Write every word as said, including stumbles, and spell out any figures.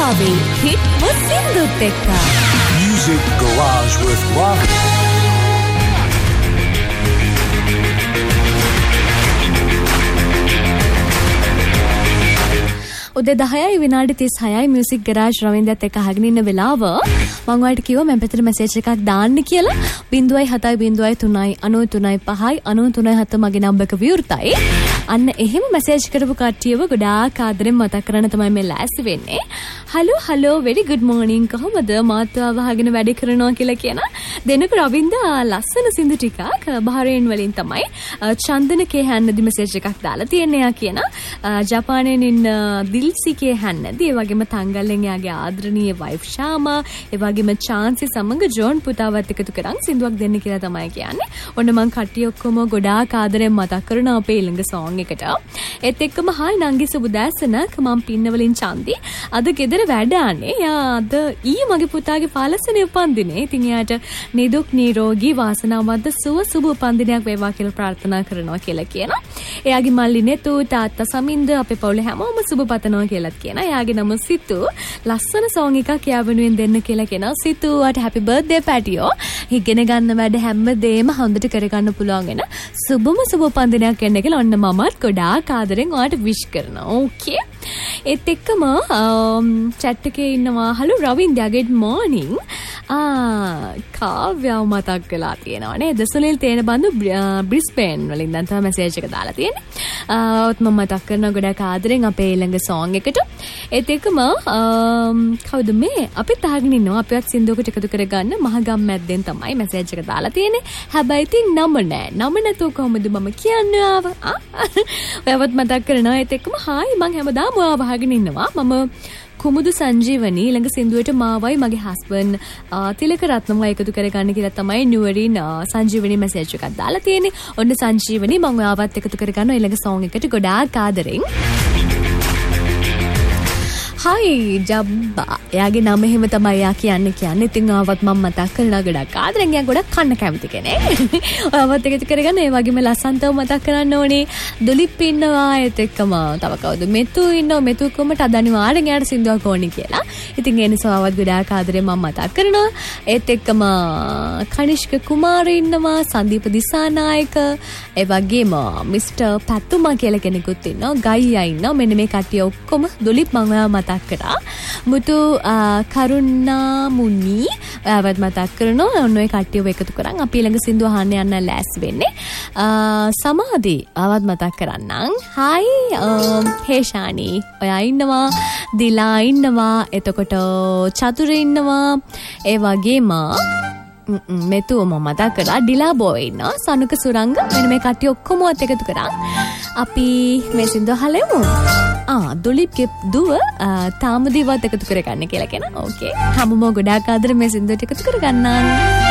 Ravi, hit Musindu Tekka. Music Garage with Ravi. උදේ දහයයි විනාඩි තිස් හයයි මියුසික් ගරාජ් රවින්දත් එක්ක අහගෙන ඉන්න වෙලාව මම ඔයාලට කිව්වා මම පැත්තට මැසේජ් එකක් දාන්න කියලා ज़ीरो सात ज़ीरो तीन नौ तीन පහයි नौ तीन सात මගේ නම්බර් එක විවෘතයි. අන්න එහෙම මැසේජ් කරපු කට්ටියව ගොඩාක් ආදරෙන් මතක් කරන්න තමයි මේ ලෑස්ති වෙන්නේ. හලෝ හලෝ වෙරි ගුඩ් මෝර්නිං කොහොමද මාත්‍යාව අහගෙන වැඩ කරනවා කියලා කියන දෙනක රවින්ද ලස්සන සින්දු ටිකක් බහරේන් වලින් තමයි චන්දන කේ හැන්නදි මැසේජ් එකක් දාලා තියෙන්නේ යා කියන ජපානයෙන් ඉන්න දිල්සිකේ හැන්නදි ඒ වගේම තංගල්ලෙන් යාගේ ආදරණීය වයිෆ් ශාමා ඒ වගේම චාන්සි සමග ජෝන් පුතාවත් එකතු කරන් සින්දුවක් දෙන්න කියලා තමයි කියන්නේ. ඔන්න මං කට්ටිය ඔක්කොම ගොඩාක් ආදරෙන් මතක් කරනවා අපේ ඊළඟ සෝං එකට. ඒත් එක්කම හායි නංගි සුබදෑසනක් මම පින්න වලින් චන්දි අද ගෙදර වැඩ ආනේ. යා අද ඊයේ මගේ පුතාගේ පළසනේ උපන්දිනේ. ඉතින් එයාට නිදුක් නිරෝගී වාසනාවන්ත සුව සුබ උපන්දිනයක් වේවා කියලා ප්‍රාර්ථනා කරනවා කියලා කියනවා. එයාගේ මල්ලි නෙතු තාත්තා සමින්ද අපේ පවුලේ හැමෝම සුබ පතනවා කියලාත් කියනවා. එයාගේ නම සිතු. ලස්සන සෝං එකක් එයා වෙනුවෙන් දෙන්න කියලා කියනවා. සිතුවට හැපි බර්ත්ඩේ පැටියෝ. ඉගෙන ගන්න වැඩ හැමදේම හොඳට කරගන්න පුළුවන් වෙන සුබම සුබ උපන්දිනයක් වෙන්න කියලා ඔන්න මමත් ගොඩාක් ආදරෙන් ඔයාලට විශ් කරනවා. ඕකේ. ඒත් එක්කම chat එකේ ඉන්නවා හලෝ රවින්ද්‍යා good morning. ආ කාව්‍යව මතක් වෙලා තියෙනවා නේද? සුනිල් තේන බඳු බ්‍රිස්බේන් වලින් දැන් තමයි මැසේජ් එක දාලා තියෙන්නේ. ආත් මම මතක් කරනවා ගොඩාක් ආදරෙන් අපේ ඊළඟ සෝං එකට. ඒත් එක්කම කවුද මේ අපිත් අහගෙන ඉන්නවා අපිවත් සින්දුවකට එකතු කරගන්න මහගම් මැද්දෙන් තමයි මැසේජ් එක දාලා තියෙන්නේ. හැබැයි ඉතින් නම නෑ. නම නැතුව කොහොමද මම කියන්නේ ආව? ආ ඔයවත් මතක් කරනවා. ඒත් එක්කම හායි මං හැමදාම ඔයාව අහගෙන ඉන්නවා. මම කුමුදු සංජීවනි ළඟ සින්දුවට මාවයි මගේ හස්බන්ඩ් තිලක රත්නමයි එකතු කරගන්න කියලා තමයි න්යුවරින් සංජීවනි මැසේජ් එකක් දාලා තියෙන්නේ. ඔන්න සංජීවනි මම ඔයාවත් එකතු කරගන්න ඊළඟ සෝං එකට ගොඩාක් ආදරෙන්. හයි ජබ්බා. එයාගේ නම එහෙම තමයි එයා කියන්නේ කියන්නේ. ඉතින් ආවත් මම මතක් කරලා ගොඩක් ආදරෙන් එයා ගොඩක් කන්න කැමති කෙනෙක්. ඔයාවත් එකතු කරගන්න ඒ වගේම ලස්සන්තව මතක් කරන්න ඕනේ. දුලිප් ඉන්නවා ඒත් එක්කම තව කවුද මෙතු ඉන්නවා. මෙතු කොමට අද අනිවාර්යෙන් එයාට සින්දුවක් ඕනේ කියලා. ඉතින් ඒ නිසා ආවත් ගොඩාක් ආදරෙන් මම මතක් කරනවා. ඒත් එක්කම කනිෂ්ක කුමාර ඉන්නවා. සංදීප දිසානායක ඒ වගේම මිස්ටර් පැතුමා කියලා කෙනෙකුත් ඉන්නවා. ගයියා ඉන්නවා. මෙන්න මේ කට්ටිය ඔක්කොම දුලිප් මම ඔයාව මතක් කරා. මුතු කරුණා මුනි ඔයාවත් මතක් කරනවා. ඔන්න ඔය කට්ටියව එකතු කරන් අපි ළඟ සින්දුව අහන්න යන්න ලෑස්ති වෙන්නේ. සමාධි ආවත් මතක් කරන්නම්. හයි හේෂානි ඔයා ඉන්නවා. දිලා ඉන්නවා. එතකොට චතුර ඉන්නවා. ඒ වගේම මෙතුව මම මතක් කරලා ඩිලා බෝයි ඉන්නවා. සනුක සුරංග මෙන්න මේ කට්ටිය ඔක්කොමවත් එකතු කරන් අපි මේ සින්දුව අහලෙමු. ආ දුලිප්ගේ දුව තාමදීවත් එකතු කරගන්න කියලා කියනවා. ඕකේ. හැමෝම ගොඩාක් ආදර මේ සින්දුවට එකතු කරගන්නවා.